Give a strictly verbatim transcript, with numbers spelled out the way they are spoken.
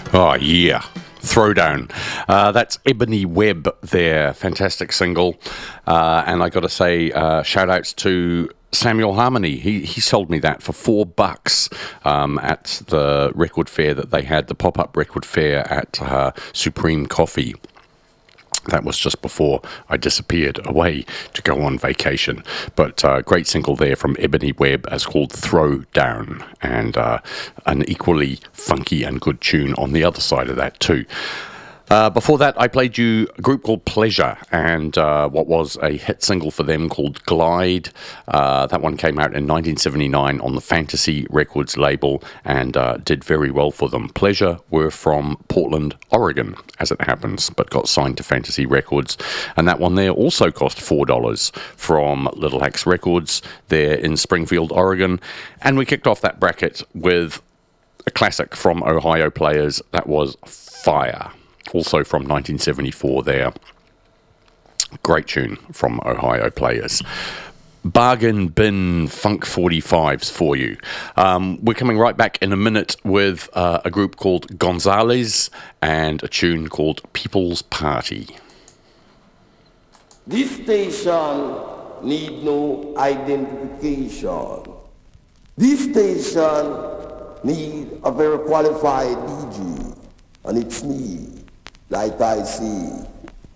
Oh, yeah. Throwdown. Uh, that's Ebony Webb there. Fantastic single. Uh, and I got to say, uh, shout outs to Samuel Harmony. He, he sold me that for four bucks um, at the record fair that they had, the pop up record fair at uh, Supreme Coffee. That was just before I disappeared away to go on vacation. But uh, great single there from Ebony Webb as called Throw Down. And uh, an equally funky and good tune on the other side of that too. Uh, before that, I played you a group called Pleasure and uh, what was a hit single for them called Glide. Uh, that one came out in nineteen seventy-nine on the Fantasy Records label and uh, did very well for them. Pleasure were from Portland, Oregon, as it happens, but got signed to Fantasy Records. And that one there also cost four dollars from Little Axe Records there in Springfield, Oregon. And we kicked off that bracket with a classic from Ohio Players. That was Fire. Also from nineteen seventy-four there. Great tune from Ohio Players. Bargain Bin Funk forty-fives for you. Um, we're coming right back in a minute with uh, a group called Gonzalez and a tune called People's Party. This station need no identification. This station need a very qualified D J, and it's me. Like I see,